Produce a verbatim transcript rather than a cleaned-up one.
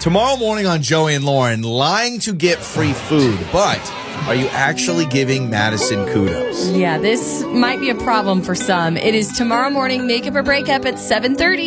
Tomorrow morning on Joey and Lauren, lying to get free food, but are you actually giving Madison kudos? Yeah, this might be a problem for some. It is tomorrow morning, Makeup or Breakup at seven thirty.